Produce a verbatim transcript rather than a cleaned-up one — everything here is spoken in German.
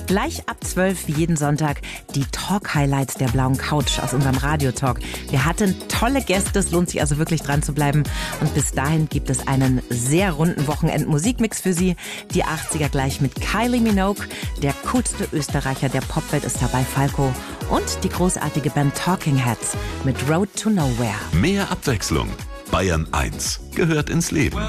Gleich ab zwölf wie jeden Sonntag die Talk-Highlights der blauen Couch aus unserem Radiotalk. Wir hatten tolle Gäste, es lohnt sich also wirklich dran zu bleiben. Und bis dahin gibt es einen sehr runden Wochenend-Musikmix für Sie. Die achtziger gleich mit Kylie Minogue, der coolste Österreicher der Popwelt ist dabei, Falco. Und die großartige Band Talking Heads mit Road to Nowhere. Mehr Abwechslung. Bayern eins gehört ins Leben.